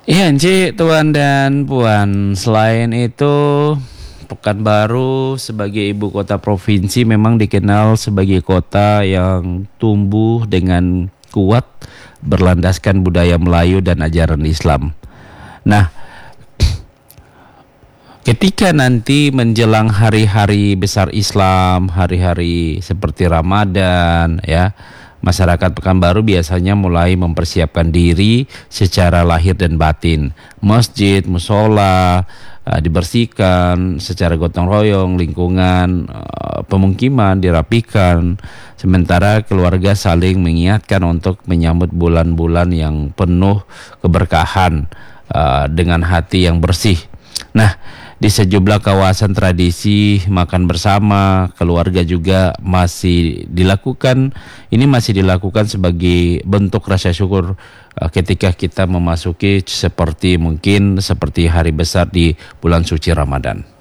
Iya, Ci, Tuan dan Puan. Selain itu, Pekanbaru sebagai ibu kota provinsi memang dikenal sebagai kota yang tumbuh dengan kuat berlandaskan budaya Melayu dan ajaran Islam. Nah, ketika nanti menjelang hari-hari besar Islam, hari-hari seperti Ramadan, ya, masyarakat Pekanbaru biasanya mulai mempersiapkan diri secara lahir dan batin. Masjid, musola dibersihkan secara gotong royong, lingkungan pemukiman dirapikan. Sementara keluarga saling mengingatkan untuk menyambut bulan-bulan yang penuh keberkahan dengan hati yang bersih. Nah, di sejumlah kawasan tradisi makan bersama keluarga juga masih dilakukan. Ini masih dilakukan sebagai bentuk rasa syukur ketika kita memasuki seperti mungkin seperti hari besar di bulan suci Ramadan.